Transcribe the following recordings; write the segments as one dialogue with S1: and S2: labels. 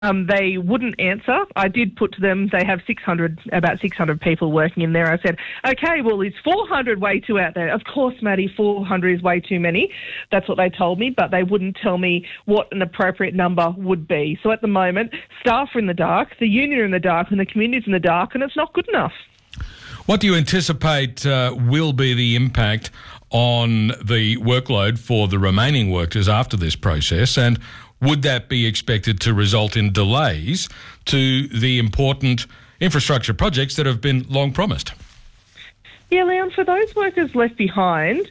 S1: They wouldn't answer. I did put to them, they have about 600 people working in there. I said, okay, well, is 400 way too out there? Of course, Maddie, 400 is way too many. That's what they told me, but they wouldn't tell me what an appropriate number would be. So at the moment, staff are in the dark, the union are in the dark, and the community's in the dark, and it's not good enough.
S2: What do you anticipate will be the impact on the workload for the remaining workers after this process, and would that be expected to result in delays to the important infrastructure projects that have been long promised?
S1: Yeah, Leon, for those workers left behind,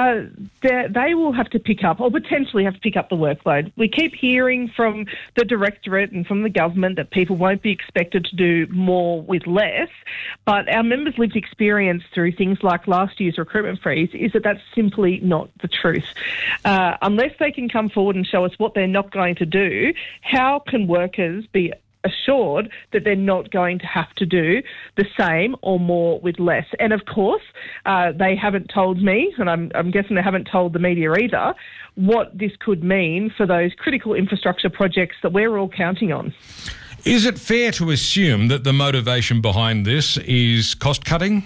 S1: they will have to pick up, or potentially have to pick up the workload. We keep hearing from the Directorate and from the government that people won't be expected to do more with less, but our members' lived experience through things like last year's recruitment freeze is that that's simply not the truth. Unless they can come forward and show us what they're not going to do, how can workers be assured that they're not going to have to do the same or more with less? And of course, they haven't told me, and I'm guessing they haven't told the media either, what this could mean for those critical infrastructure projects that we're all counting on.
S2: Is it fair to assume that the motivation behind this is cost cutting?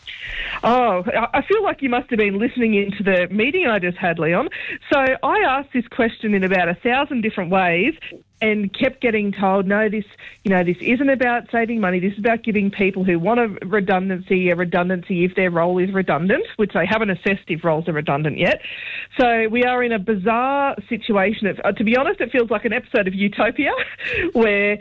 S1: Oh, I feel like you must have been listening into the meeting I just had, Leon. So I asked this question in about 1,000 different ways and kept getting told, no, this isn't about saving money. This is about giving people who want a redundancy if their role is redundant, which they haven't assessed if roles are redundant yet. So we are in a bizarre situation. To be honest, it feels like an episode of Utopia where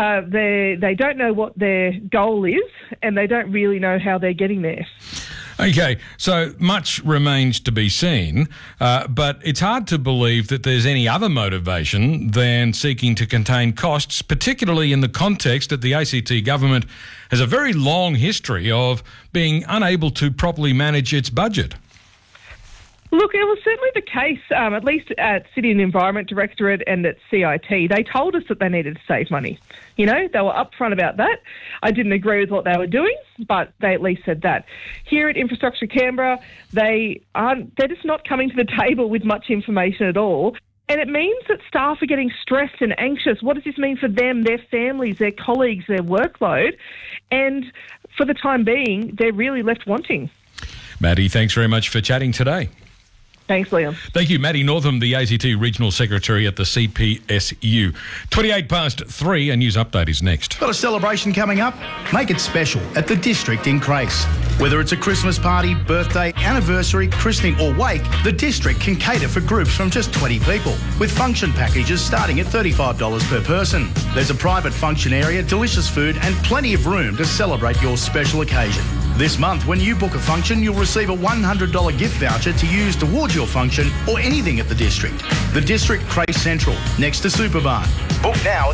S1: they don't know what their goal is and they don't really know how they're getting there.
S2: Okay, so much remains to be seen, but it's hard to believe that there's any other motivation than seeking to contain costs, particularly in the context that the ACT government has a very long history of being unable to properly manage its budget.
S1: Look, it was certainly the case, at least at City and Environment Directorate and at CIT. They told us that they needed to save money. You know, they were upfront about that. I didn't agree with what they were doing, but they at least said that. Here at Infrastructure Canberra, they're just not coming to the table with much information at all. And it means that staff are getting stressed and anxious. What does this mean for them, their families, their colleagues, their workload? And for the time being, they're really left wanting.
S2: Maddie, thanks very much for chatting today.
S1: Thanks, Liam.
S2: Thank you, Maddie Northam, the ACT Regional Secretary at the CPSU. 3:28, a news update is next.
S3: Got a celebration coming up? Make it special at the District in Crace. Whether it's a Christmas party, birthday, anniversary, christening or wake, the District can cater for groups from just 20 people, with function packages starting at $35 per person. There's a private function area, delicious food and plenty of room to celebrate your special occasion. This month, when you book a function, you'll receive a $100 gift voucher to use towards your function or anything at the District. The District Crace Central, next to Superbarn. Book now at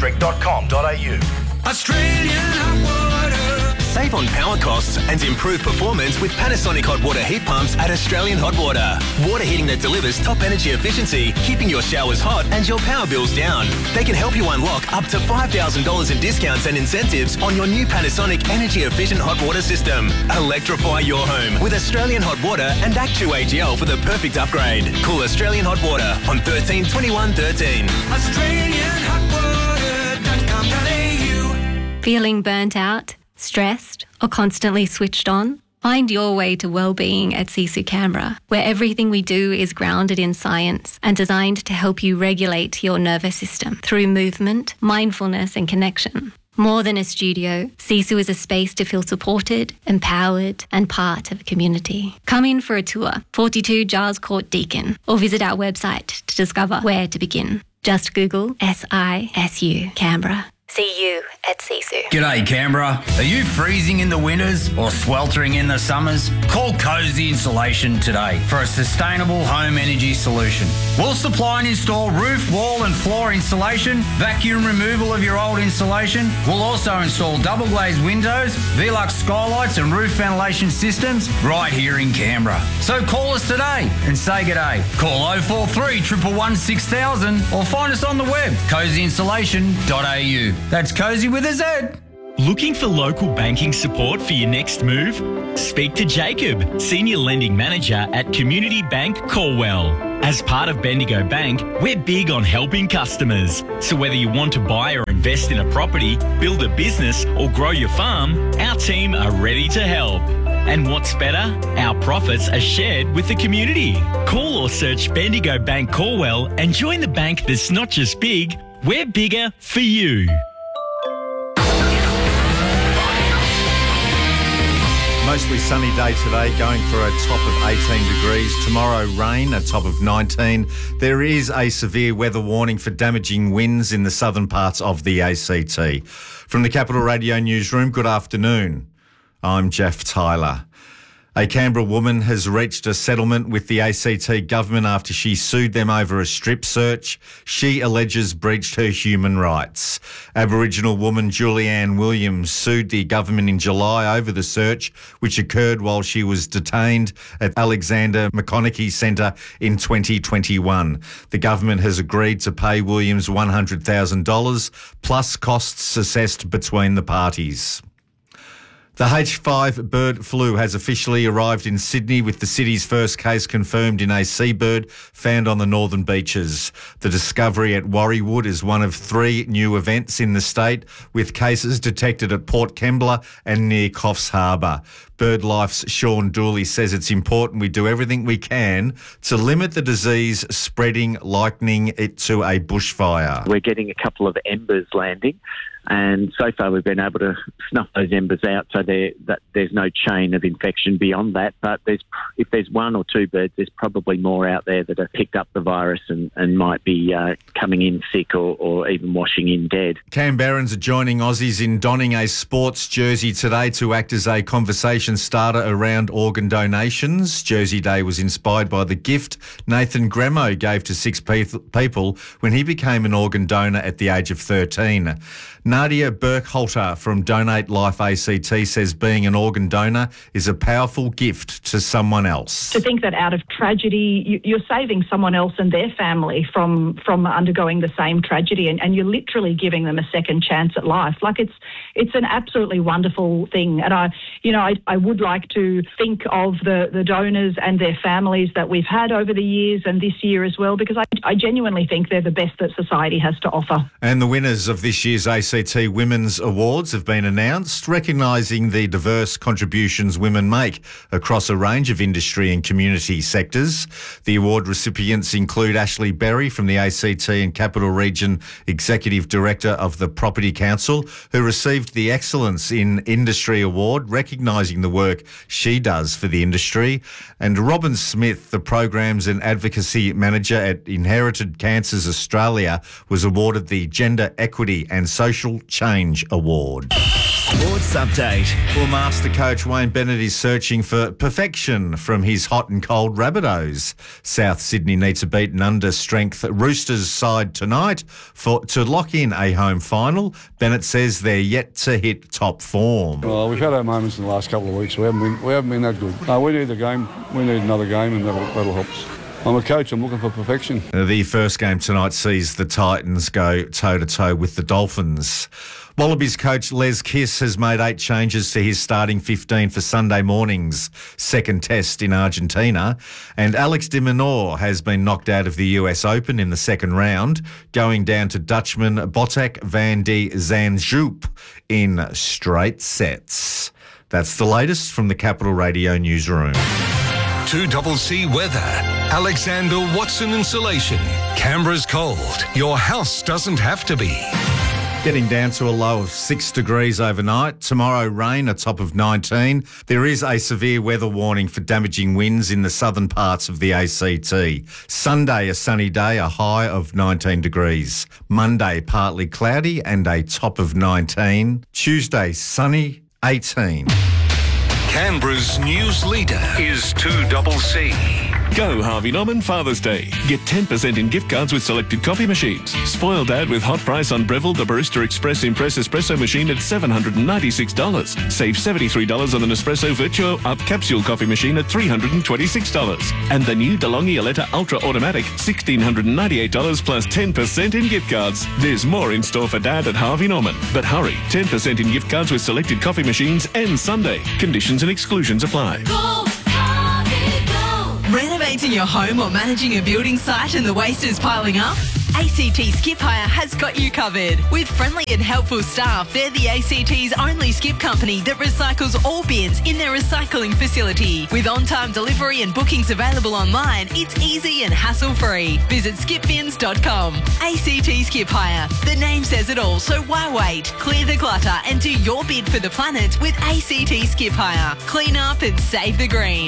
S3: thedistrict.com.au.
S4: Australian hot water. Save on power costs and improve performance with Panasonic hot water heat pumps at Australian Hot Water. Water heating that delivers top energy efficiency, keeping your showers hot and your power bills down. They can help you unlock up to $5,000 in discounts and incentives on your new Panasonic energy efficient hot water system. Electrify your home with Australian Hot Water and Act2AGL for the perfect upgrade. Call Australian Hot Water on 13 21 13. AustralianHotWater.com.au.
S5: Feeling burnt out, stressed, or constantly switched on? Find your way to well-being at Sisu Canberra, where everything we do is grounded in science and designed to help you regulate your nervous system through movement, mindfulness and connection. More than a studio, Sisu is a space to feel supported, empowered and part of a community. Come in for a tour, 42 Giles Court Deakin, or visit our website to discover where to begin. Just Google SISU Canberra. See you at Sisu.
S6: G'day Canberra. Are you freezing in the winters or sweltering in the summers? Call Cozy Insulation today for a sustainable home energy solution. We'll supply and install roof, wall and floor insulation, vacuum removal of your old insulation. We'll also install double glazed windows, Velux skylights and roof ventilation systems right here in Canberra. So call us today and say g'day. Call 043 111 6000 or find us on the web, cozyinsulation.au. That's Cozy with a Z.
S7: Looking for local banking support for your next move? Speak to Jacob, Senior Lending Manager at Community Bank Colwell. As part of Bendigo Bank, we're big on helping customers. So whether you want to buy or invest in a property, build a business or grow your farm, our team are ready to help. And what's better? Our profits are shared with the community. Call or search Bendigo Bank Corwell and join the bank that's not just big, we're bigger for you.
S8: Mostly sunny day today, going for a top of 18 degrees. Tomorrow, rain, a top of 19. There is a severe weather warning for damaging winds in the southern parts of the ACT. From the Capital Radio Newsroom, good afternoon. I'm Jeff Tyler. A Canberra woman has reached a settlement with the ACT government after she sued them over a strip search she alleges breached her human rights. Aboriginal woman Julianne Williams sued the government in July over the search, which occurred while she was detained at Alexander McConaughey Centre in 2021. The government has agreed to pay Williams $100,000 plus costs assessed between the parties. The H5 bird flu has officially arrived in Sydney, with the city's first case confirmed in a seabird found on the northern beaches. The discovery at Warriewood is one of 3 new events in the state, with cases detected at Port Kembla and near Coffs Harbour. BirdLife's Sean Dooley says it's important we do everything we can to limit the disease spreading, likening it to a bushfire.
S9: We're getting a couple of embers landing, and so far we've been able to snuff those embers out so that there's no chain of infection beyond that. But if there's 1 or 2 birds, there's probably more out there that have picked up the virus and might be coming in sick or even washing in dead.
S8: Canberrans are joining Aussies in donning a sports jersey today to act as a conversation starter around organ donations. Jersey Day was inspired by the gift Nathan Gremo gave to 6 people when he became an organ donor at the age of 13. Nadia Burkhalter from Donate Life ACT says being an organ donor is a powerful gift to someone else.
S10: To think that out of tragedy, you're saving someone else and their family from undergoing the same tragedy, and you're literally giving them a second chance at life. Like it's an absolutely wonderful thing. And I would like to think of the donors and their families that we've had over the years and this year as well, because I genuinely think they're the best that society has to offer.
S8: And the winners of this year's ACT Women's Awards have been announced, recognising the diverse contributions women make across a range of industry and community sectors. The award recipients include Ashley Berry from the ACT and Capital Region Executive Director of the Property Council, who received the Excellence in Industry Award, recognising the work she does for the industry. And Robin Smith, the Programs and Advocacy Manager at Inherited Cancers Australia, was awarded the Gender Equity and Social Change Award. Sports update. Well, Master Coach Wayne Bennett is searching for perfection from his hot and cold Rabbitohs. South Sydney need to beat an under-strength Roosters side tonight to lock in a home final. Bennett says they're yet to hit top form.
S11: Well, we've had our moments in the last couple of weeks. We haven't been that good. No, we need the game. We need another game, and that'll help us. I'm a coach. I'm looking for perfection. The first game tonight sees the Titans go toe-to-toe with the Dolphins. Wallabies coach Les Kiss has made 8 changes to his starting 15 for Sunday morning's second test in Argentina. And Alex de Minaur has been knocked out of the US Open in the second round, going down to Dutchman Botic van de Zandschulp in straight sets. That's the latest from the Capital Radio Newsroom.
S12: 2CC weather. Alexander Watson Insulation. Canberra's cold. Your house doesn't have to be.
S8: Getting down to a low of 6 degrees overnight. Tomorrow, rain, a top of 19. There is a severe weather warning for damaging winds in the southern parts of the ACT. Sunday, a sunny day, a high of 19 degrees. Monday, partly cloudy and a top of 19. Tuesday, sunny, 18.
S12: Canberra's news leader is 2CC.
S13: Go Harvey Norman Father's Day. Get 10% in gift cards with selected coffee machines. Spoil Dad with hot price on Breville the Barista Express Impress Espresso machine at $796. Save $73 on the Nespresso Virtuo Up Capsule coffee machine at $326. And the new DeLonghi Aletta Ultra Automatic, $1,698 plus 10% in gift cards. There's more in store for Dad at Harvey Norman. But hurry, 10% in gift cards with selected coffee machines ends Sunday. Conditions and exclusions apply.
S14: Renovate Fixing your home or managing a building site and the waste is piling up? ACT Skip Hire has got you covered. With friendly and helpful staff, they're the ACT's only skip company that recycles all bins in their recycling facility. With on-time delivery and bookings available online, it's easy and hassle-free. Visit skipbins.com. ACT Skip Hire. The name says it all, so why wait? Clear the clutter and do your bid for the planet with ACT Skip Hire. Clean up and save the green.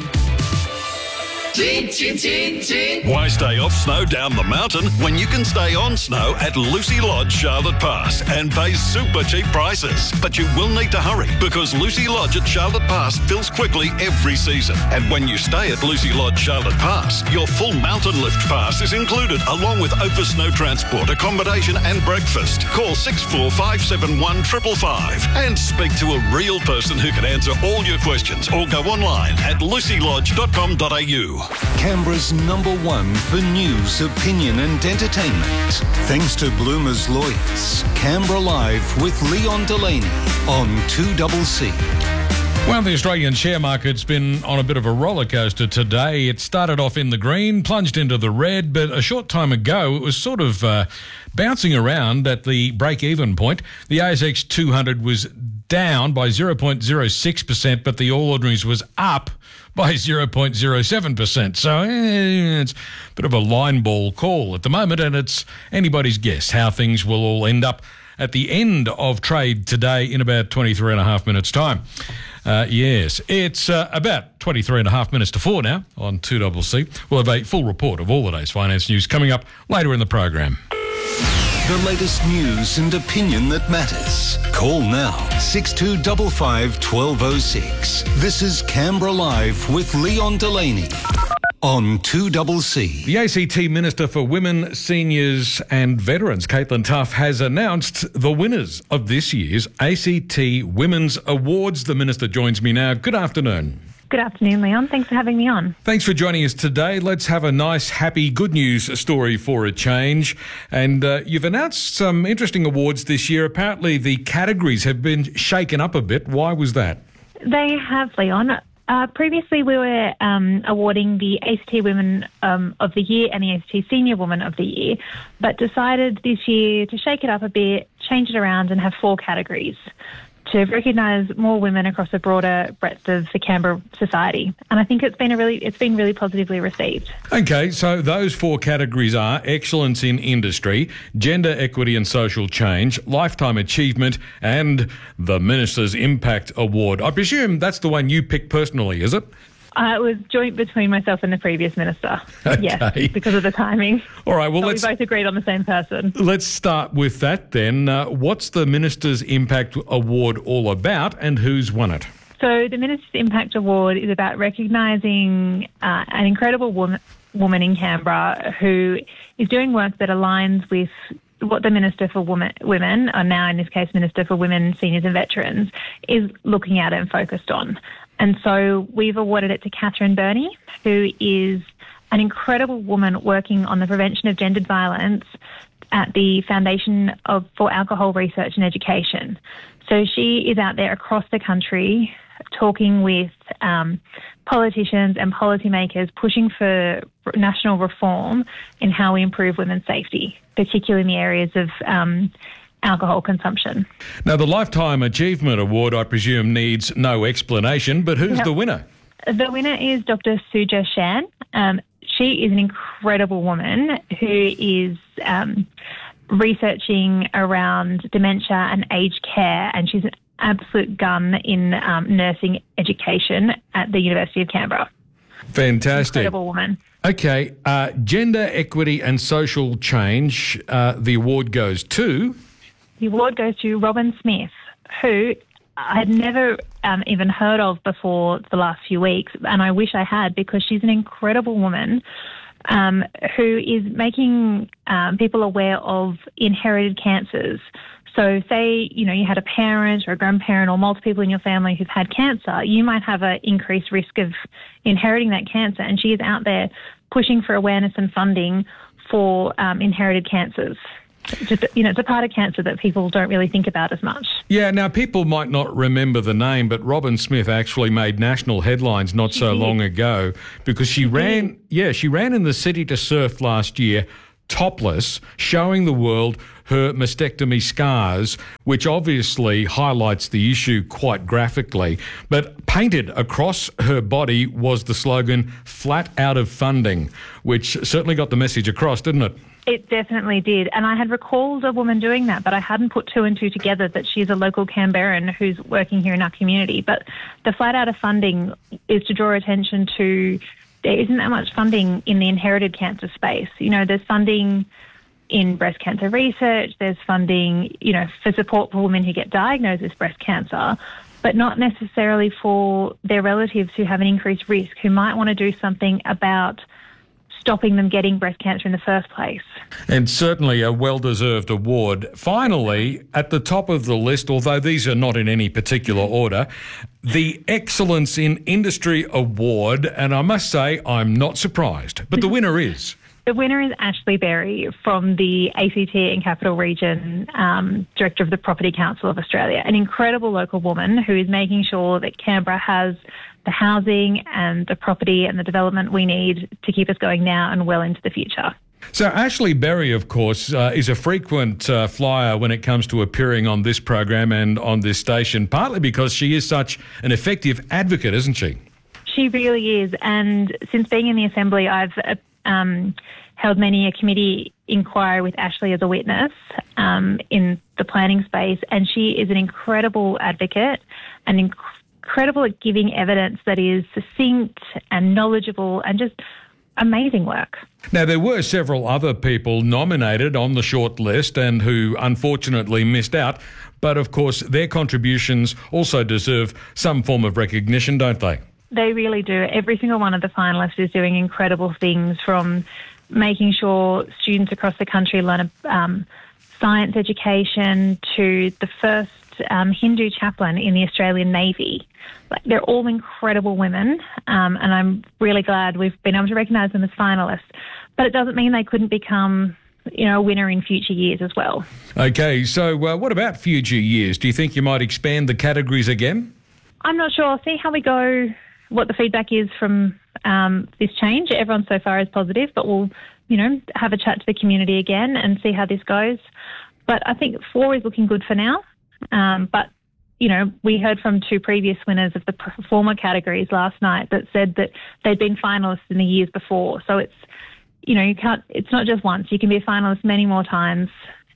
S15: Why stay off snow down the mountain when you can stay on snow at Lucy Lodge, Charlotte Pass and pay super cheap prices? But you will need to hurry because Lucy Lodge at Charlotte Pass fills quickly every season. And when you stay at Lucy Lodge, Charlotte Pass, your full mountain lift pass is included along with over snow transport, accommodation and breakfast. Call 6457 555 and speak to a real person who can answer all your questions or go online at lucylodge.com.au.
S12: Canberra's #1 for news, opinion and entertainment. Thanks to Bloomer's Lawyers. Canberra Live with Leon Delaney on 2CC.
S2: Well, the Australian share market's been on a bit of a roller coaster today. It started off in the green, plunged into the red, but a short time ago it was sort of bouncing around at the break-even point. The ASX 200 was down by 0.06%, but the All Ordinaries was up by 0.07%. So it's a bit of a line ball call at the moment, and it's anybody's guess how things will all end up at the end of trade today in about 23 and a half minutes' time. Yes, it's about 23 and a half minutes to 4 now on 2CC. We'll have a full report of all the day's finance news coming up later in the program.
S12: The latest news and opinion that matters. Call now 6255 1206. This is Canberra Live with Leon Delaney on 2CC.
S2: The ACT Minister for Women, Seniors and Veterans, Caitlin Tough, has announced the winners of this year's ACT Women's Awards. The Minister joins me now. Good afternoon.
S16: Good afternoon, Leon. Thanks for having me on.
S2: Thanks for joining us today. Let's have a nice, happy, good news story for a change. And you've announced some interesting awards this year. Apparently the categories have been shaken up a bit. Why was that?
S16: They have, Leon. Previously, we were awarding the ACT Women of the Year and the ACT Senior Woman of the Year, but decided this year to shake it up a bit, change it around and have 4 categories to recognise more women across a broader breadth of the Canberra society. And I think it's been really positively received.
S2: Okay, so those 4 categories are excellence in industry, gender equity and social change, lifetime achievement, and the Minister's Impact Award. I presume that's the one you picked personally, is it?
S16: It was joint between myself and the previous minister.
S2: Okay.
S16: Yes, because of the timing.
S2: All right, well,
S16: we both agreed on the same person.
S2: Let's start with that then. What's the Minister's Impact Award all about and who's won it?
S16: So the Minister's Impact Award is about recognising an incredible woman in Canberra who is doing work that aligns with what the Minister for Women, or now in this case Minister for Women, Seniors and Veterans, is looking at and focused on. And so we've awarded it to Catherine Burney, who is an incredible woman working on the prevention of gendered violence at the Foundation for Alcohol Research and Education. So she is out there across the country talking with politicians and policymakers, pushing for national reform in how we improve women's safety, particularly in the areas of alcohol consumption.
S2: Now, the Lifetime Achievement Award, I presume, needs no explanation, but who's the winner?
S16: The winner is Dr. Suja Shan. She is an incredible woman who is researching around dementia and aged care, and she's an absolute gun in nursing education at the University of Canberra.
S2: Fantastic.
S16: Incredible woman.
S2: Okay, gender equity and social change, the award goes to...
S16: The award goes to Robin Smith, who I had never even heard of before the last few weeks, and I wish I had, because she's an incredible woman who is making people aware of inherited cancers. So say, you had a parent or a grandparent or multiple people in your family who've had cancer, you might have an increased risk of inheriting that cancer, and she is out there pushing for awareness and funding for inherited cancers. It's a part of cancer that people don't really think about as much.
S2: Yeah, now people might not remember the name, but Robin Smith actually made national headlines not so long ago because she ran in the City to Surf last year, topless, showing the world her mastectomy scars, which obviously highlights the issue quite graphically. But painted across her body was the slogan, "Flat out of funding," which certainly got the message across, didn't it?
S16: It definitely did. And I had recalled a woman doing that, but I hadn't put two and two together that she's a local Canberran who's working here in our community. But the flat out of funding is to draw attention to there isn't that much funding in the inherited cancer space. You know, there's funding in breast cancer research, there's funding, you know, for support for women who get diagnosed with breast cancer, but not necessarily for their relatives who have an increased risk, who might want to do something about stopping them getting breast cancer in the first place.
S2: And certainly a well-deserved award. Finally, at the top of the list, although these are not in any particular order, the Excellence in Industry Award, and I must say I'm not surprised, but the winner is...
S16: The winner is Ashley Berry from the ACT and Capital Region, Director of the Property Council of Australia, an incredible local woman who is making sure that Canberra has the housing and the property and the development we need to keep us going now and well into the future.
S2: So Ashley Berry, of course, is a frequent flyer when it comes to appearing on this program and on this station, partly because she is such an effective advocate, isn't she?
S16: She really is. And since being in the Assembly, I've held many a committee inquiry with Ashley as a witness in the planning space, and she is an incredible advocate and incredible at giving evidence that is succinct and knowledgeable and just amazing work.
S2: Now, there were several other people nominated on the short list and who unfortunately missed out, but of course their contributions also deserve some form of recognition, don't they?
S16: They really do. Every single one of the finalists is doing incredible things, from making sure students across the country learn science education to the first Hindu chaplain in the Australian Navy. They're all incredible women, and I'm really glad we've been able to recognise them as finalists. But it doesn't mean they couldn't become, you know, a winner in future years as well.
S2: Okay, so what about future years? Do you think you might expand the categories again?
S16: I'm not sure. I'll see how we go, what the feedback is from this change. Everyone so far is positive, but we'll, you know, have a chat to the community again and see how this goes. But I think 4 is looking good for now. But, you know, we heard from 2 previous winners of the former categories last night that said that they'd been finalists in the years before. So it's, you know, it's not just once. You can be a finalist many more times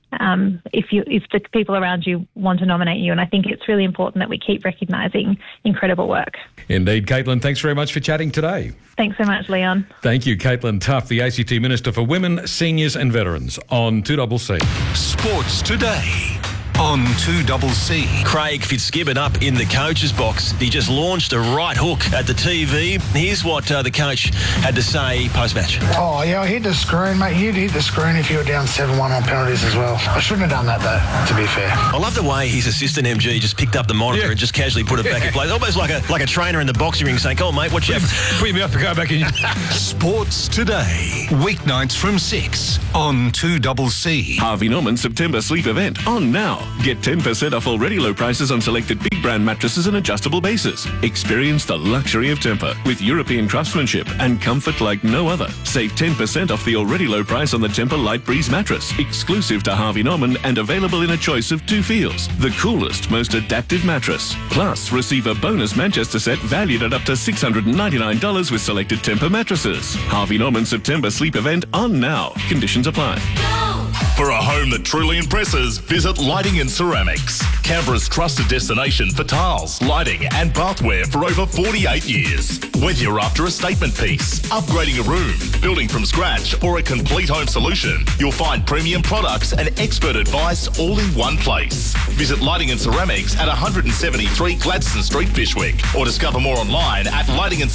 S16: if the people around you want to nominate you. And I think it's really important that we keep recognising incredible work.
S2: Indeed. Caitlin, thanks very much for chatting today.
S16: Thanks so much, Leon.
S2: Thank you, Caitlin Tough, the ACT Minister for Women, Seniors and Veterans on 2CC.
S12: Sports Today on 2CC.
S4: Craig Fitzgibbon up in the coach's box. He just launched a right hook at the TV. Here's what the coach had to say post-match.
S17: Oh, yeah, I hit the screen, mate. You'd hit the screen if you were down 7-1 on penalties as well. I shouldn't have done that, though, to be fair.
S4: I love the way his assistant MG just picked up the monitor and just casually put it back in place. Almost like a trainer in the boxing ring saying, "Come on, mate, watch out. Put me up and go back in."
S12: Sports Today. Weeknights from 6 on 2CC.
S13: Harvey Norman September sleep event on now. Get 10% off already low prices on selected big brand mattresses and adjustable bases. Experience the luxury of Tempur with European craftsmanship and comfort like no other. Save 10% off the already low price on the Tempur Light Breeze mattress, exclusive to Harvey Norman and available in a choice of 2 feels. The coolest, most adaptive mattress. Plus, receive a bonus Manchester set valued at up to $699 with selected Tempur mattresses. Harvey Norman September sleep event on now. Conditions apply.
S18: For a home that truly impresses, visit Lighting and Ceramics. Canberra's trusted destination for tiles, lighting and bathware for over 48 years. Whether you're after a statement piece, upgrading a room, building from scratch or a complete home solution, you'll find premium products and expert advice all in one place. Visit Lighting and Ceramics at 173 Gladstone Street, Fyshwick, or discover more online at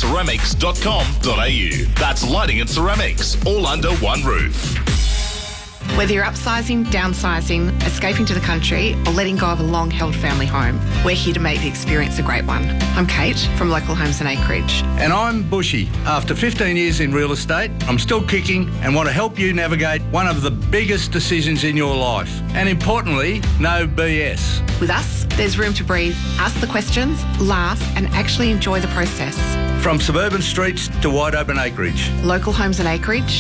S18: lightingandceramics.com.au. That's Lighting and Ceramics, all under one roof.
S19: Whether you're upsizing, downsizing, escaping to the country, or letting go of a long-held family home, we're here to make the experience a great one. I'm Kate from Local Homes and Acreage.
S20: And I'm Bushy. After 15 years in real estate, I'm still kicking and want to help you navigate one of the biggest decisions in your life. And importantly, no BS.
S19: With us, there's room to breathe, ask the questions, laugh and actually enjoy the process.
S20: From suburban streets to wide open acreage.
S19: Local Homes and Acreage,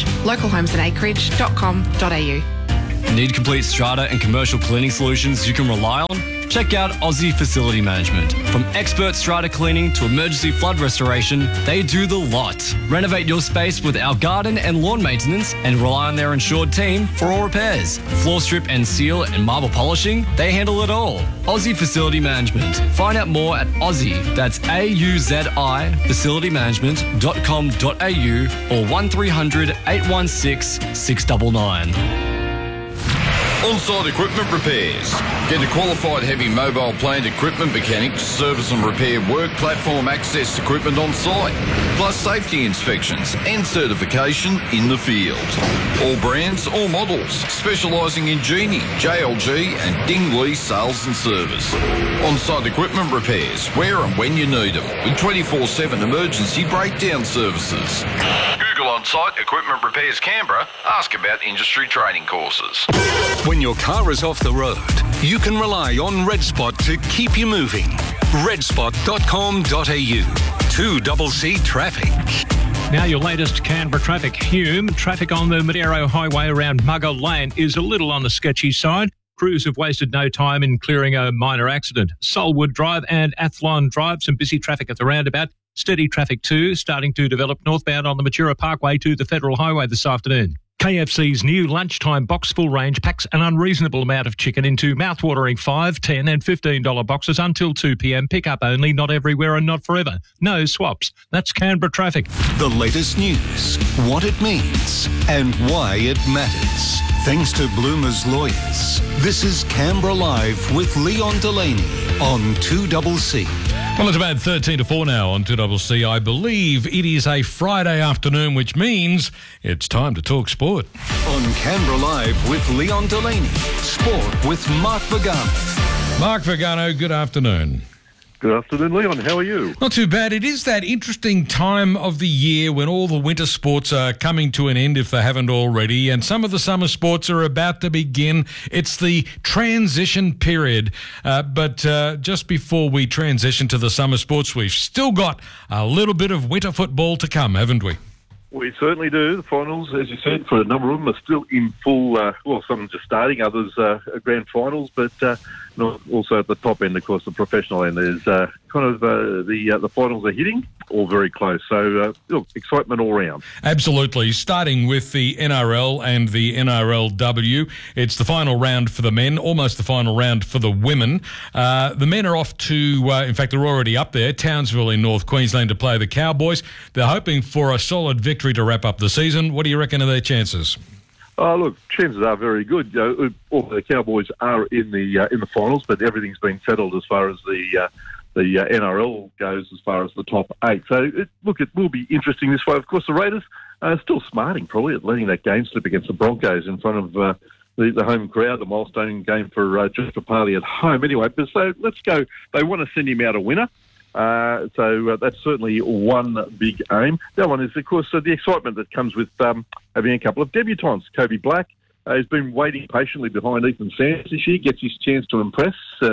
S19: localhomesandacreage.com.au.
S21: Need complete strata and commercial cleaning solutions you can rely on? Check out Aussie Facility Management. From expert strata cleaning to emergency flood restoration, they do the lot. Renovate your space with our garden and lawn maintenance and rely on their insured team for all repairs. Floor strip and seal and marble polishing, they handle it all. Aussie Facility Management. Find out more at Aussie, that's AUZI, facilitymanagement.com.au or 1300 816 699.
S22: On-site equipment repairs. Get a qualified heavy mobile plant equipment mechanic to service and repair work platform access equipment on site, plus safety inspections and certification in the field. All brands, all models, specialising in Genie, JLG and Dingley sales and service. On-site equipment repairs, where and when you need them, with 24/7 emergency breakdown services. Google On-site Equipment Repairs Canberra. Ask about industry training courses.
S12: When your car is off the road, you can rely on Red Spot to keep you moving. redspot.com.au. 2CC Traffic.
S23: Now your latest Canberra traffic. Hume, traffic on the Madeira Highway around Mugger Lane is a little on the sketchy side. Crews have wasted no time in clearing a minor accident. Solwood Drive and Athlon Drive, some busy traffic at the roundabout. Steady traffic too, starting to develop northbound on the Matura Parkway to the Federal Highway this afternoon. KFC's new lunchtime box full range packs an unreasonable amount of chicken into mouthwatering $5, $10 and $15 boxes until 2 p.m. Pick up only, not everywhere and not forever. No swaps. That's Canberra traffic.
S12: The latest news, what it means and why it matters. Thanks to Bloomer's Lawyers. This is Canberra Live with Leon Delaney on 2CC.
S2: Well, it's about 13 to 4 now on 2CC. I believe it is a Friday afternoon, which means it's time to talk sport.
S12: On Canberra Live with Leon Delaney. Sport with Mark Vigano.
S2: Mark Vigano, good afternoon.
S24: Good afternoon, Leon. How are you?
S2: Not too bad. It is that interesting time of the year when all the winter sports are coming to an end, if they haven't already, and some of the summer sports are about to begin. It's the transition period. But just before we transition to the summer sports, we've still got a little bit of winter football to come, haven't we?
S24: We certainly do. The finals, as you said, for a number of them are still in full, well, some just starting, others are grand finals, but also at the top end, of course, the professional end. There's the finals are hitting, all very close. So, look, excitement all round.
S2: Absolutely. Starting with the NRL and the NRLW, it's the final round for the men, almost the final round for the women. The men are off to, in fact, they're already up there, Townsville in North Queensland to play the Cowboys. They're hoping for a solid victory to wrap up the season. What do you reckon of their chances?
S24: Oh, look, chances are very good. All the Cowboys are in the finals, but everything's been settled as far as the NRL goes, as far as the top 8. So, it will be interesting this way. Of course, the Raiders are still smarting probably at letting that game slip against the Broncos in front of the home crowd, the milestone game for Josh Papalii at home. Anyway, but so let's go. They want to send him out a winner. So that's certainly one big aim. The other one is, of course, the excitement that comes with having a couple of debutants. Kobe Black has been waiting patiently behind Ethan Sanders this year, gets his chance to impress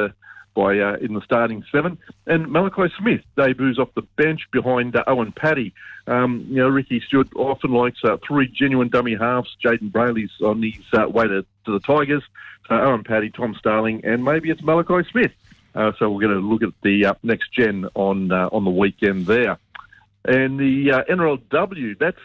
S24: by in the starting 7. And Malachi Smith debuts off the bench behind Owen Paddy. Ricky Stewart often likes 3 genuine dummy halves. Jaden Brayley's on his way to the Tigers. Owen Paddy, Tom Starling, and maybe it's Malachi Smith. So we're going to look at the next gen on the weekend there. And the NRLW, that's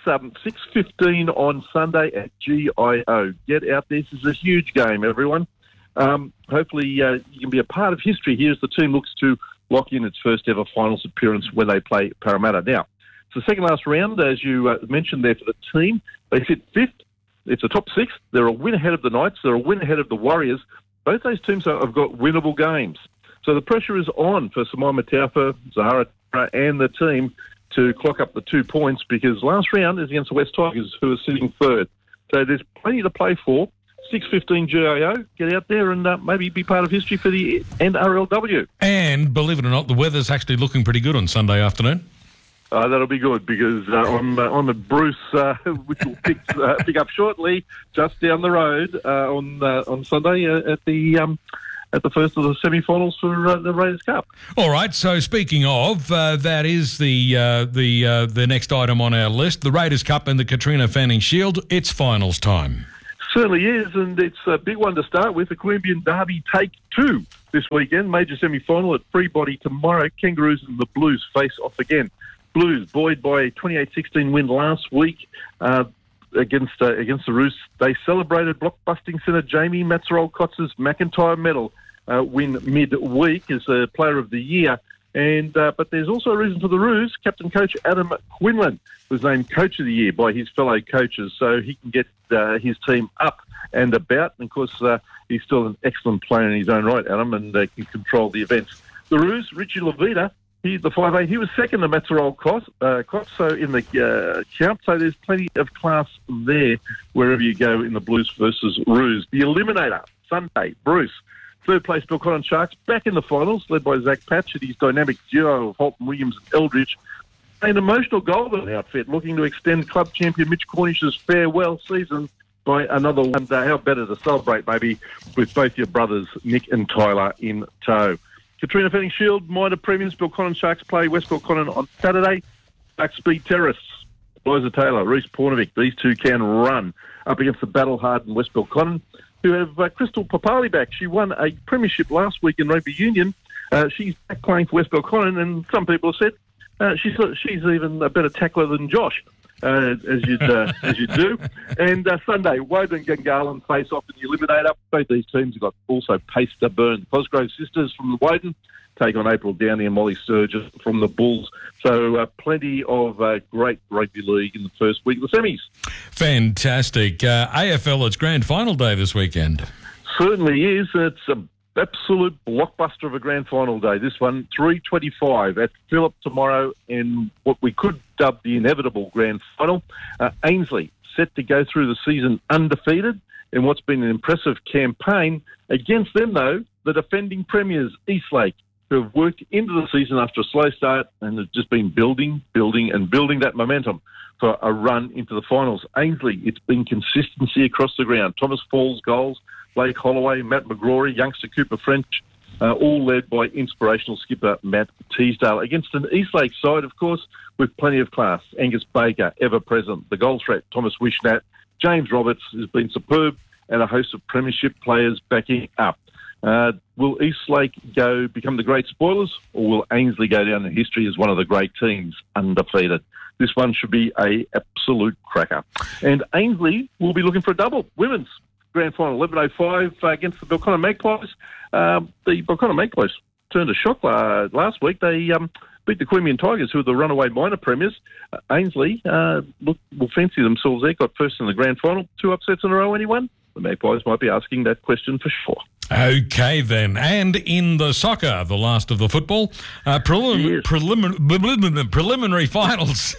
S24: 6:15 on Sunday at GIO. Get out there. This is a huge game, everyone. Hopefully you can be a part of history here as the team looks to lock in its first ever finals appearance when they play Parramatta. Now, it's the second last round, as you mentioned there for the team. They sit 5th. It's a top 6. They're a win ahead of the Knights. They're a win ahead of the Warriors. Both those teams have got winnable games. So the pressure is on for Samaima Taufa, Zahara, and the team to clock up the 2 points because last round is against the West Tigers, who are sitting 3rd. So there's plenty to play for. 6:15 GIO. Get out there and maybe be part of history for the NRLW.
S2: And believe it or not, the weather's actually looking pretty good on Sunday afternoon.
S24: That'll be good because I'm at Bruce, which will pick up shortly, just down the road on Sunday at the at the first of the semi-finals for the Raiders Cup.
S2: All right. So speaking of, that is the next item on our list: the Raiders Cup and the Katrina Fanning Shield. It's finals time.
S24: Certainly is, and it's a big one to start with. The Queanbeyan Derby Take 2 this weekend. Major semi-final at Freebody tomorrow. Kangaroos and the Blues face off again. Blues, buoyed by a 28-16 win last week against the Roos. They celebrated blockbusting centre Jamie Matsarol-Cotz's McIntyre medal win mid-week as a Player of the Year. And but there's also a reason for the Roos. Captain coach Adam Quinlan was named Coach of the Year by his fellow coaches, so he can get his team up and about. And of course, he's still an excellent player in his own right, Adam, and can control the events. The Roos, Richie Levita, he's the 5'8". He was second to Matsarol-Cots, so in the count. So there's plenty of class there wherever you go in the Blues versus Roos. The Eliminator, Sunday, Bruce. Third place, Belconnen Sharks, back in the finals, led by Zach Patch and his dynamic duo of Holton Williams and Eldridge. An emotional Golden outfit looking to extend club champion Mitch Cornish's farewell season by another one. How better to celebrate, maybe, with both your brothers, Nick and Tyler, in tow. Katrina Fanning Shield, minor premiums. Belconnen Sharks play West Belconnen on Saturday. Black Speed Terrorists, Liza Taylor, Reece Pornovic. These two can run up against the battle-hardened West Belconnen, who have Crystal Papali back. She won a premiership last week in rugby union. She's back playing for West Belconnen, and some people have said she's even a better tackler than Josh, as you do. And Sunday, Woden and Gungahlin face off in the Eliminator. Both these teams have got also pace to burn. Cosgrove sisters from the Woden take on April Downey and Molly Sturgis from the Bulls. So plenty of great rugby league in the first week of the semis.
S2: Fantastic. AFL, it's grand final day this weekend.
S24: Certainly is. It's an absolute blockbuster of a grand final day. This one, 3:25 at Phillip tomorrow in what we could dub the inevitable grand final. Ainsley set to go through the season undefeated in what's been an impressive campaign. Against them, though, the defending premiers, Eastlake, who have worked into the season after a slow start and have just been building that momentum for a run into the finals. Ainsley, it's been consistency across the ground. Thomas Falls goals, Blake Holloway, Matt McGrory, youngster Cooper French, all led by inspirational skipper Matt Teasdale. Against an Eastlake side, of course, with plenty of class. Angus Baker, ever present. The goal threat, Thomas Wishnat. James Roberts has been superb, and a host of premiership players backing up. Will Eastlake become the great spoilers, or will Ainsley go down in history as one of the great teams, undefeated? This one should be an absolute cracker. And Ainsley will be looking for a double. Women's grand final, 11:05 against the Belconnen Magpies. The Belconnen Magpies turned a shock last week. They beat the Queanbeyan Tigers, who are the runaway minor premiers. Ainsley will fancy themselves there, got first in the grand final. 2 upsets in a row, anyone? The Magpies might be asking that question for sure.
S2: Okay, then. And in the soccer, the last of the football, preliminary finals.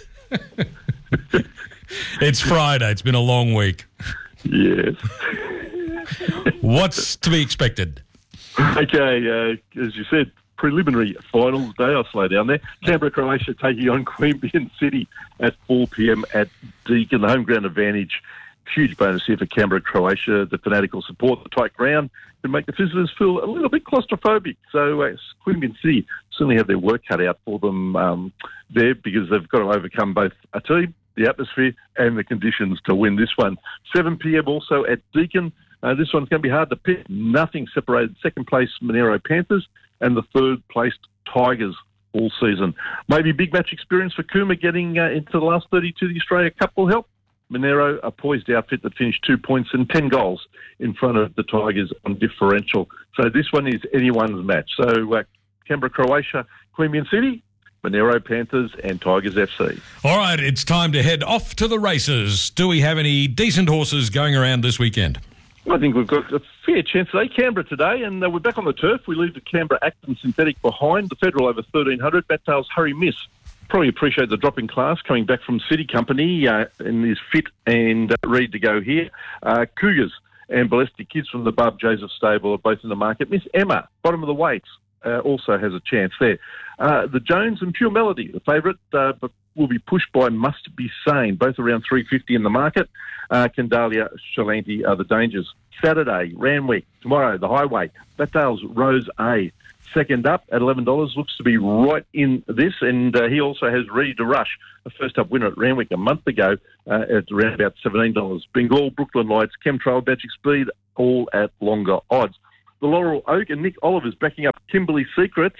S2: It's Friday. It's been a long week.
S24: Yes.
S2: What's to be expected?
S24: Okay, as you said, preliminary finals day. I'll slow down there. Canberra, Croatia taking on Queanbeyan City at 4 p.m. at Deakin. The home ground advantage. Huge bonus here for Canberra, Croatia. The fanatical support, the tight ground, can make the visitors feel a little bit claustrophobic. So Queanbeyan City certainly have their work cut out for them there, because they've got to overcome both a team, the atmosphere, and the conditions to win this one. 7 p.m. also at Deakin. This one's going to be hard to pick. Nothing separated second place Monero Panthers and the third placed Tigers all season. Maybe big match experience for Cooma getting into the last 32 of the Australia Cup will help. Monero, a poised outfit that finished 2 points and 10 goals in front of the Tigers on differential. So this one is anyone's match. So Canberra, Croatia, Queanbeyan City, Monero Panthers and Tigers FC.
S2: All right, it's time to head off to the races. Do we have any decent horses going around this weekend?
S24: I think we've got a fair chance today. Canberra today, and we're back on the turf. We leave the Canberra Acton Synthetic behind. The Federal over 1,300. Battail's Hurry Miss. Probably appreciate the drop in class coming back from City Company and is fit and ready to go here. Cougars and Ballistic Kids from the Bob Joseph stable are both in the market. Miss Emma, bottom of the weights, also has a chance there. The Jones and Pure Melody, the favourite, but will be pushed by Must Be Sane, both around $3.50 in the market. Candalia, Shalanti are the dangers. Saturday, Randwick. Tomorrow, the Highway. Battale's Rose A. Second up at $11, looks to be right in this, and he also has Ready to Rush, a first-up winner at Randwick a month ago at around about $17. Bengal, Brooklyn Lights, Chemtrail, Magic Speed, all at longer odds. The Laurel Oak and Nick Oliver's backing up Kimberley Secrets,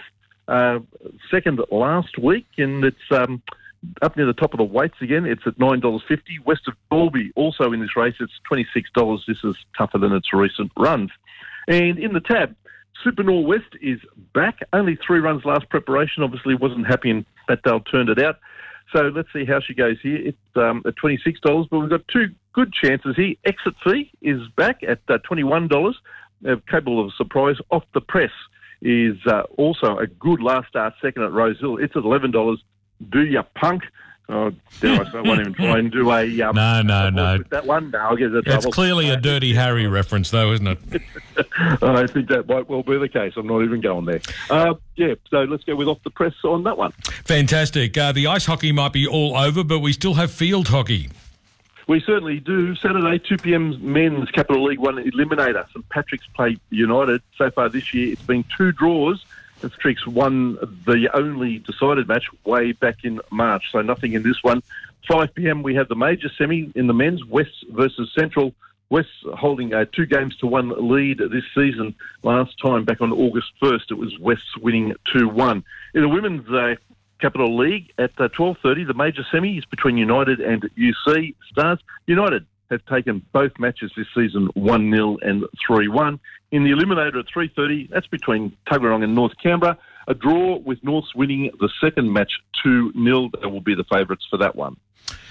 S24: second last week, and it's up near the top of the weights again. It's at $9.50. West of Dalby, also in this race, it's $26. This is tougher than its recent runs. And in the tab, Super Norwest is back. Only 3 runs last preparation. Obviously wasn't happy and Batdale turned it out. So let's see how she goes here. It's at $26, but we've got 2 good chances here. Exit Fee is back at $21. Capable of a surprise. Off the Press is also a good last start, second at Rosehill. It's at $11. Do Ya Punk? Oh, dare I say, I won't even try and do a...
S2: No.
S24: With that one, no, I'll get the
S2: It's clearly a Dirty Harry reference, though, isn't it?
S24: I think that might well be the case. I'm not even going there. So let's go with Off the Press on that one.
S2: Fantastic. The ice hockey might be all over, but we still have field hockey.
S24: We certainly do. Saturday, 2 p.m. men's Capital League 1 eliminator. St Patrick's play United. So far this year, it's been 2 draws. The Tricks won the only decided match way back in March, so nothing in this one. 5 p.m. we have the major semi in the men's, West versus Central. West holding a 2-1 lead this season. Last time, back on August 1st, it was West winning 2-1. In the women's Capital League at 12:30, the major semi is between United and UC Stars. United have taken both matches this season 1-0 and 3-1. In the eliminator at 3:30, that's between Tuggeranong and North Canberra. A draw with Norths winning the second match 2-0. They will be the favourites for that one.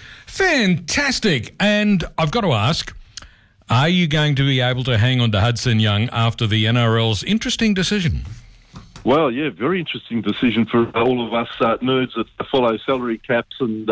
S2: Fantastic. And I've got to ask, are you going to be able to hang on to Hudson Young after the NRL's interesting decision?
S24: Well, yeah, very interesting decision for all of us nerds that follow salary caps and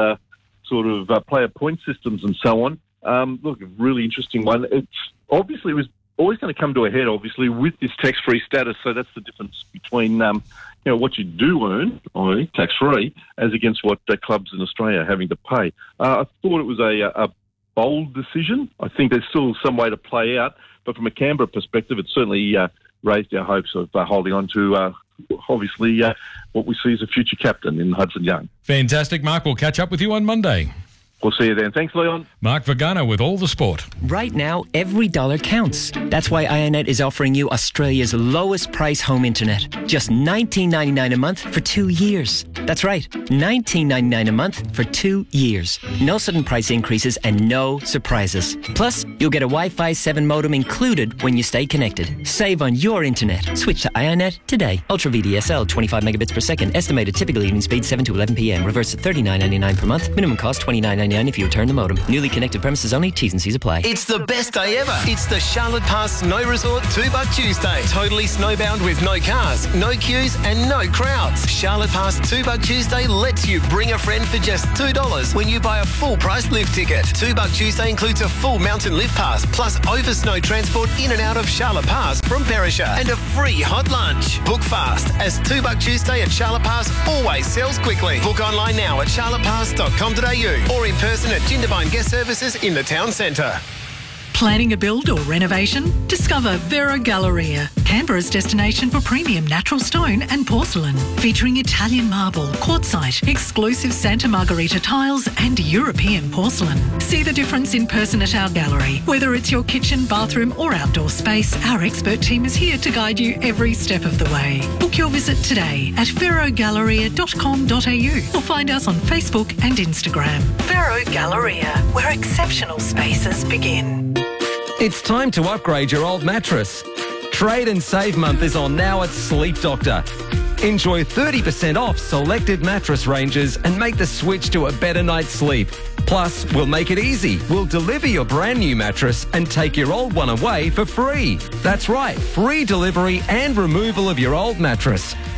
S24: player point systems and so on. Look, a really interesting one. It was always going to come to a head, obviously, with this tax-free status. So that's the difference between what you do earn, tax-free, as against what clubs in Australia are having to pay. I thought it was a bold decision. I think there's still some way to play out, but from a Canberra perspective, it certainly raised our hopes of holding on to, obviously, what we see as a future captain in Hudson Young.
S2: Fantastic, Mark. We'll catch up with you on Monday.
S24: We'll see you then. Thanks, Leon.
S2: Mark Vagana with all the sport.
S1: Right now, every dollar counts. That's why IONET is offering you Australia's lowest price home internet. Just $19.99 a month for 2 years. That's right, $19.99 a month for 2 years. No sudden price increases and no surprises. Plus, you'll get a Wi-Fi 7 modem included when you stay connected. Save on your internet. Switch to IONET today. Ultra VDSL, 25 megabits per second. Estimated typical evening speed 7 to 11 p.m. Reverse at $39.99 per month. Minimum cost $29.99 if you return the modem. Newly connected premises only. T's and C's apply.
S4: It's the best day ever. It's the Charlotte Pass Snow Resort $2 Tuesday. Totally snowbound with no cars, no queues and no crowds. Charlotte Pass $2 Tuesday lets you bring a friend for just $2 when you buy a full price lift ticket. $2 Tuesday includes a full mountain lift pass plus over snow transport in and out of Charlotte Pass from Perisher and a free hot lunch. Book fast as $2 Tuesday at Charlotte Pass always sells quickly. Book online now at charlottepass.com.au or in person at Jindabyne Guest Services in the town centre.
S3: Planning a build or renovation? Discover Vero Galleria, Canberra's destination for premium natural stone and porcelain, featuring Italian marble, quartzite, exclusive Santa Margherita tiles and European porcelain. See the difference in person at our gallery. Whether it's your kitchen, bathroom or outdoor space, our expert team is here to guide you every step of the way. Book your visit today at verogalleria.com.au or find us on Facebook and Instagram. Vero Galleria, where exceptional spaces begin.
S5: It's time to upgrade your old mattress. Trade and Save Month is on now at Sleep Doctor. Enjoy 30% off selected mattress ranges and make the switch to a better night's sleep. Plus, we'll make it easy. We'll deliver your brand new mattress and take your old one away for free. That's right, free delivery and removal of your old mattress.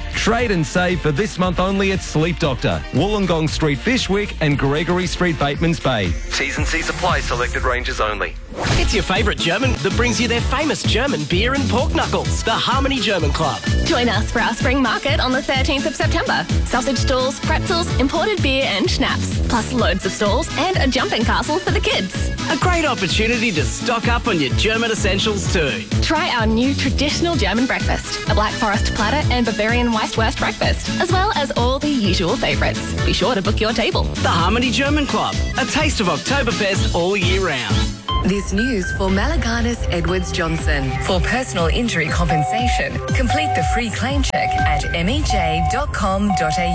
S5: Trade and save for this month only at Sleep Doctor, Wollongong Street, Fishwick and Gregory Street, Batemans Bay.
S6: T's and C's apply, selected ranges only.
S7: It's your favourite German that brings you their famous German beer and pork knuckles, the Harmony German Club.
S9: Join us for our spring market on the 13th of September. Sausage stalls, pretzels, imported beer and schnapps, plus loads of stalls and a jumping castle for the kids.
S7: A great opportunity to stock up on your German essentials too.
S9: Try our new traditional German breakfast, a Black Forest platter and Bavarian Weißwurst breakfast, as well as all the usual favourites. Be sure to book your table.
S7: The Harmony German Club, a taste of Oktoberfest all year round.
S10: This news for Malaganas Edwards Johnson. For personal injury compensation, complete the free claim check at mej.com.au.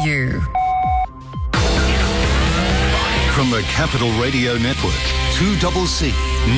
S12: From the Capital Radio Network, 2CC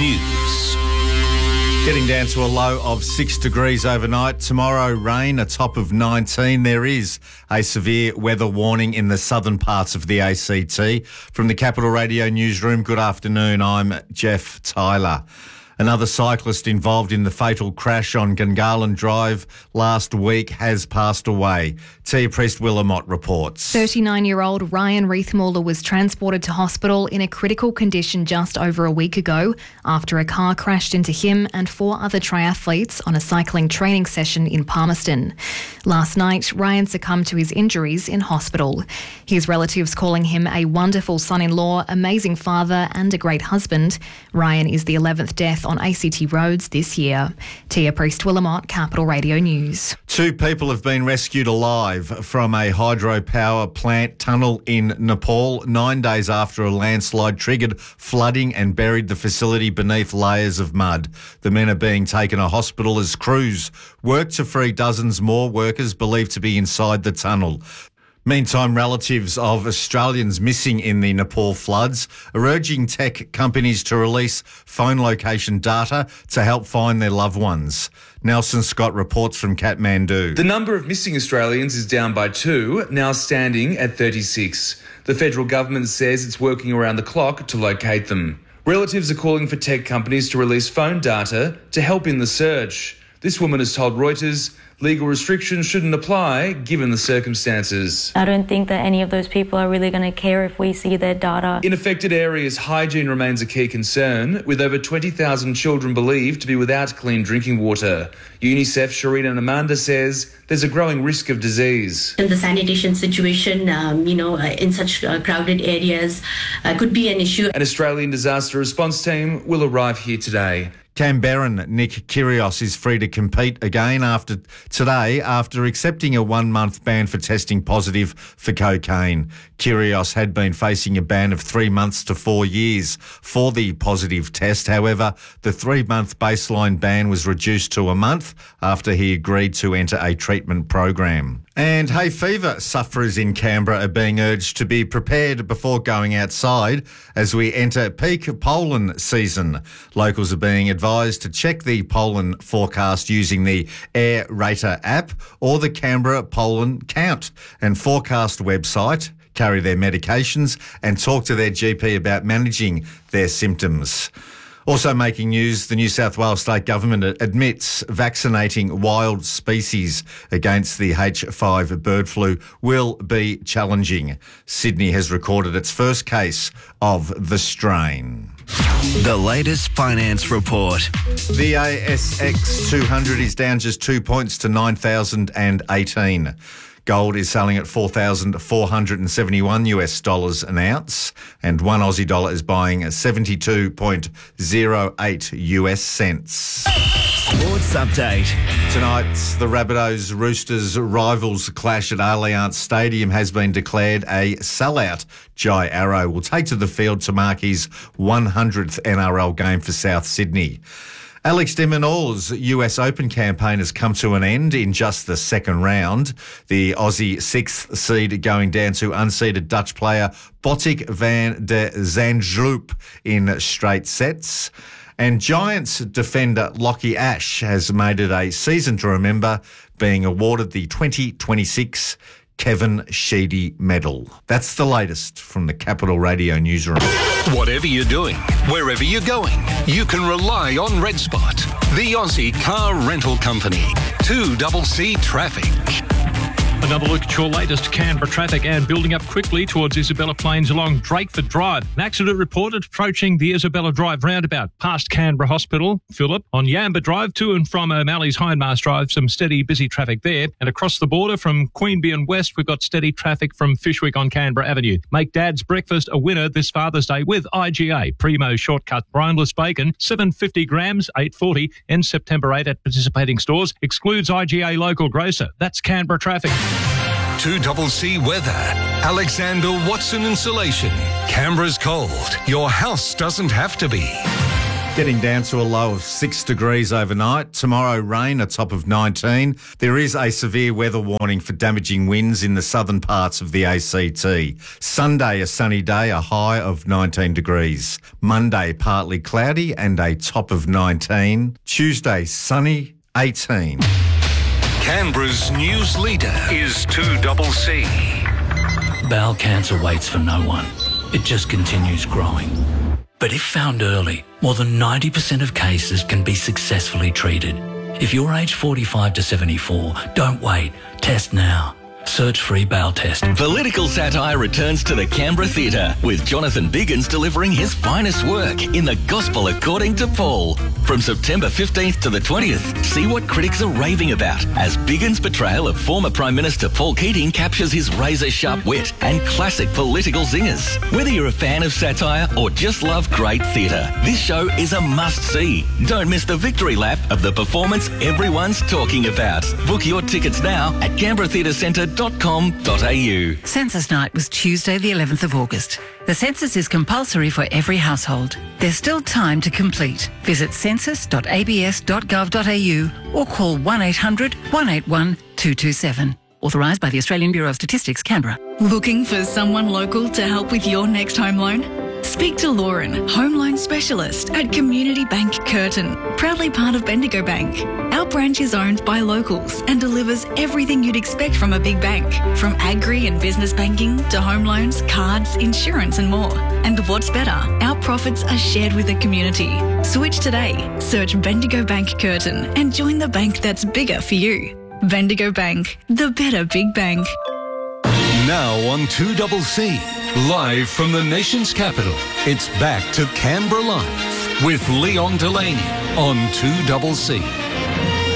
S12: News.
S8: Getting down to a low of 6 degrees overnight. Tomorrow, rain, a top of 19. There is a severe weather warning in the southern parts of the ACT. From the Capital Radio newsroom, good afternoon. I'm Jeff Tyler. Another cyclist involved in the fatal crash on Gungahlin Drive last week has passed away. Tia Priest-Willamott reports.
S25: 39-year-old Ryan Reithmuller was transported to hospital in a critical condition just over a week ago after a car crashed into him and 4 other triathletes on a cycling training session in Palmerston. Last night, Ryan succumbed to his injuries in hospital. His relatives calling him a wonderful son-in-law, amazing father and a great husband. Ryan is the 11th death on ACT roads this year. Tia Priest-Willamott, Capital Radio News.
S8: 2 people have been rescued alive from a hydropower plant tunnel in Nepal 9 days after a landslide triggered flooding and buried the facility beneath layers of mud. The men are being taken to hospital as crews work to free dozens more workers believed to be inside the tunnel. Meantime, relatives of Australians missing in the Nepal floods are urging tech companies to release phone location data to help find their loved ones. Nelson Scott reports from Kathmandu.
S26: The number of missing Australians is down by 2, now standing at 36. The federal government says it's working around the clock to locate them. Relatives are calling for tech companies to release phone data to help in the search. This woman has told Reuters legal restrictions shouldn't apply given the circumstances.
S27: I don't think that any of those people are really going to care if we see their data.
S26: In affected areas, hygiene remains a key concern, with over 20,000 children believed to be without clean drinking water. UNICEF Sharina Namanda says there's a growing risk of disease.
S28: And the sanitation situation, in such crowded areas could be an issue.
S26: An Australian disaster response team will arrive here today.
S8: Canberran Nick Kyrgios is free to compete again after accepting a 1-month ban for testing positive for cocaine. Kyrgios had been facing a ban of 3 months to 4 years for the positive test. However, the 3-month baseline ban was reduced to a month after he agreed to enter a treatment program. And hay fever sufferers in Canberra are being urged to be prepared before going outside as we enter peak pollen season. Locals are being advised to check the pollen forecast using the Air Rater app or the Canberra Pollen Count and Forecast website, carry their medications and talk to their GP about managing their symptoms. Also making news, the New South Wales State Government admits vaccinating wild species against the H5 bird flu will be challenging. Sydney has recorded its first case of the strain.
S29: The latest finance report.
S8: The ASX 200 is down just 2 points to 9,018. Gold is selling at $4,471 an ounce, and one Aussie dollar is buying 72.08 US cents.
S29: Sports update.
S8: Tonight, the Rabbitohs Roosters rivals clash at Allianz Stadium has been declared a sellout. Jai Arrow will take to the field to mark his 100th NRL game for South Sydney. Alex de Minaur's US Open campaign has come to an end in just the second round. The Aussie 6th seed going down to unseeded Dutch player Botic van der Zandschulp in straight sets. And Giants defender Lockie Ash has made it a season to remember, being awarded the 2026 Kevin Sheedy Medal. That's the latest from the Capital Radio newsroom.
S12: Whatever you're doing, wherever you're going, you can rely on Red Spot, the Aussie car rental company. 2CC Traffic.
S23: Another look at your latest Canberra traffic and building up quickly towards Isabella Plains along Drakeford Drive. An accident reported approaching the Isabella Drive roundabout past Canberra Hospital. Phillip on Yamba Drive to and from O'Malley's Hindmarsh Drive, some steady busy traffic there. And across the border from Queanbeyan West, we've got steady traffic from Fyshwick on Canberra Avenue. Make Dad's breakfast a winner this Father's Day with IGA. Primo Shortcut Brineless Bacon, 750 grams, $8.40. Ends September 8 at participating stores. Excludes IGA local grocer. That's Canberra traffic.
S12: 2CC weather. Alexander Watson Insulation. Canberra's cold. Your house doesn't have to be.
S8: Getting down to a low of 6 degrees overnight. Tomorrow, rain, a top of 19. There is a severe weather warning for damaging winds in the southern parts of the ACT. Sunday, a sunny day, a high of 19 degrees. Monday, partly cloudy and a top of 19. Tuesday, sunny, 18.
S12: Canberra's news leader is 2CC.
S11: Bowel cancer waits for no one. It just continues growing. But if found early, more than 90% of cases can be successfully treated. If you're aged 45 to 74, don't wait. Test now. Search free bowel test.
S13: Political satire returns to the Canberra Theatre, with Jonathan Biggins delivering his finest work in The Gospel According to Paul. From September 15th to the 20th, see what critics are raving about as Biggins' portrayal of former Prime Minister Paul Keating captures his razor-sharp wit and classic political zingers. Whether you're a fan of satire or just love great theatre, this show is a must-see. Don't miss the victory lap of the performance everyone's talking about. Book your tickets now at canberratheatrecentre.com.au.
S14: Census night was Tuesday the 11th of August. The census is compulsory for every household. There's still time to complete. Visit census.abs.gov.au or call 1800 181 227. Authorised by the Australian Bureau of Statistics, Canberra.
S3: Looking for someone local to help with your next home loan? Speak to Lauren, home loan specialist at Community Bank Curtin, proudly part of Bendigo Bank. Our branch is owned by locals and delivers everything you'd expect from a big bank, from agri and business banking to home loans, cards, insurance and more. And what's better, our profits are shared with the community. Switch today. Search Bendigo Bank Curtin and join the bank that's bigger for you. Bendigo Bank, the better big bank.
S12: Now on 2CC, live from the nation's capital, it's back to Canberra Live with Leon Delaney on 2CC.